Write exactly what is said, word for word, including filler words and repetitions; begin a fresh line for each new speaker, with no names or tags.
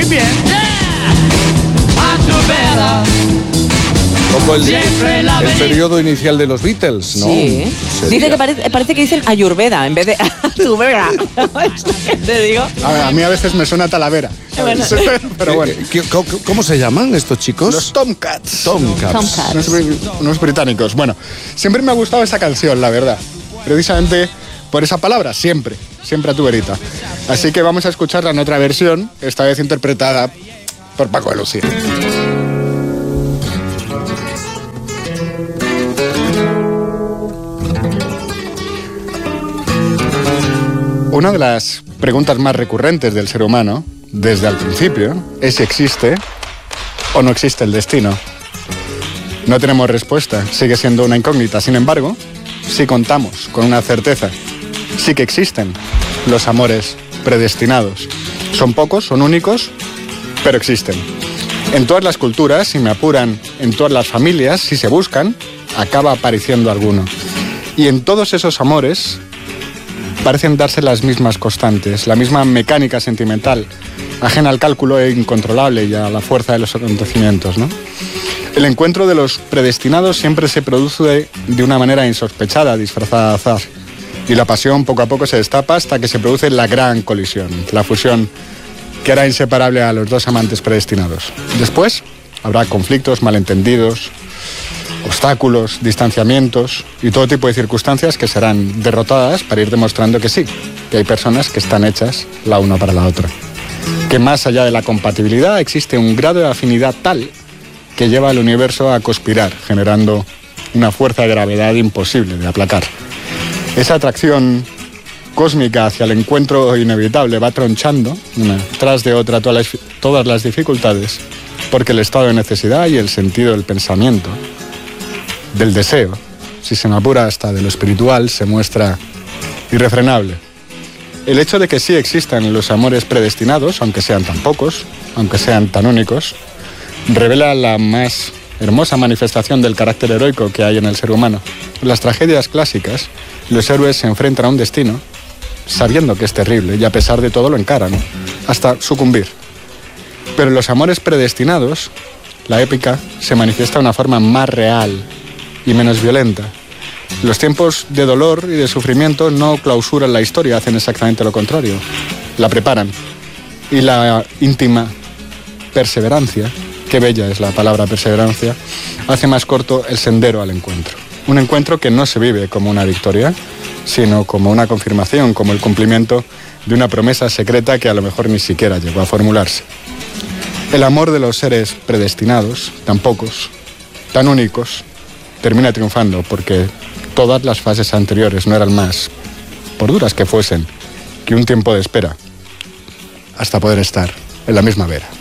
Muy bien.
Un poco el, el periodo inicial de los Beatles, ¿no?
Sí.
Sería.
Dice que parece, parece que dicen Ayurveda en vez de Ayurveda. Es lo que te digo.
A, ver, a mí a veces me suena Talavera.
Bueno.
Pero bueno.
¿Qué- ¿Cómo, cómo se llaman estos chicos?
Los Tomcats.
Tomcats.
Tomcats.
Unos, bri- unos británicos. Bueno, siempre me ha gustado esa canción, la verdad. Precisamente por esa palabra, siempre. Siempre a tu verita. Así que vamos a escucharla en otra versión, esta vez interpretada por Paco de Lucía. Una de las preguntas más recurrentes del ser humano, desde el principio, es si existe o no existe el destino. No tenemos respuesta, sigue siendo una incógnita. Sin embargo, sí contamos con una certeza. Sí que existen los amores predestinados. Son pocos, son únicos, pero existen. En todas las culturas, si me apuran, en todas las familias, si se buscan, acaba apareciendo alguno. Y en todos esos amores parecen darse las mismas constantes, la misma mecánica sentimental, ajena al cálculo e incontrolable y a la fuerza de los acontecimientos, ¿no? El encuentro de los predestinados siempre se produce de una manera insospechada, disfrazada de azar. Y la pasión poco a poco se destapa hasta que se produce la gran colisión, la fusión que hará inseparable a los dos amantes predestinados. Después habrá conflictos, malentendidos, obstáculos, distanciamientos y todo tipo de circunstancias que serán derrotadas para ir demostrando que sí, que hay personas que están hechas la una para la otra. Que más allá de la compatibilidad existe un grado de afinidad tal que lleva al universo a conspirar, generando una fuerza de gravedad imposible de aplacar. Esa atracción cósmica hacia el encuentro inevitable va tronchando, una tras de otra, todas las, todas las dificultades, porque el estado de necesidad y el sentido del pensamiento, del deseo, si se me apura hasta de lo espiritual, se muestra irrefrenable. El hecho de que sí existan los amores predestinados, aunque sean tan pocos, aunque sean tan únicos, revela la más hermosa manifestación del carácter heroico que hay en el ser humano. En las tragedias clásicas, los héroes se enfrentan a un destino sabiendo que es terrible y a pesar de todo lo encaran, ¿no? Hasta sucumbir. Pero en los amores predestinados, la épica se manifiesta de una forma más real y menos violenta. Los tiempos de dolor y de sufrimiento no clausuran la historia, hacen exactamente lo contrario. La preparan. Y la íntima perseverancia, qué bella es la palabra perseverancia, hace más corto el sendero al encuentro. Un encuentro que no se vive como una victoria, sino como una confirmación, como el cumplimiento de una promesa secreta que a lo mejor ni siquiera llegó a formularse. El amor de los seres predestinados, tan pocos, tan únicos, termina triunfando porque todas las fases anteriores no eran más, por duras que fuesen, que un tiempo de espera hasta poder estar en la misma vera.